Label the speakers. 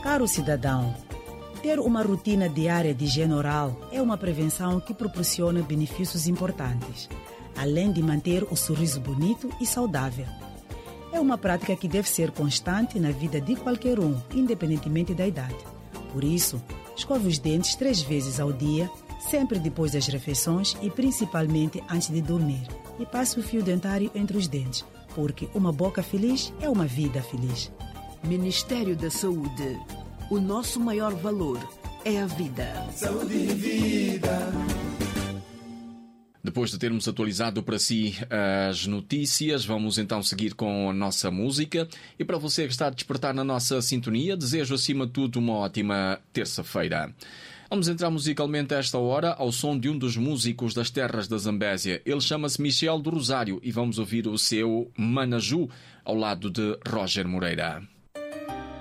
Speaker 1: Caro cidadão, ter uma rotina diária de higiene oral é uma prevenção que proporciona benefícios importantes, além de manter o sorriso bonito e saudável. É uma prática que deve ser constante na vida de qualquer um, independentemente da idade. Por isso, escove os dentes 3 vezes ao dia, sempre depois das refeições e principalmente antes de dormir. E passe o fio dentário entre os dentes, porque uma boca feliz é uma vida feliz.
Speaker 2: Ministério da Saúde. O nosso maior valor é a vida.
Speaker 3: Saúde e vida.
Speaker 4: Depois de termos atualizado para si as notícias, vamos então seguir com a nossa música. E para você que está a despertar na nossa sintonia, desejo acima de tudo uma ótima terça-feira. Vamos entrar musicalmente a esta hora ao som de um dos músicos das terras da Zambésia. Ele chama-se Michel do Rosário e vamos ouvir o seu Manaju ao lado de Roger Moreira.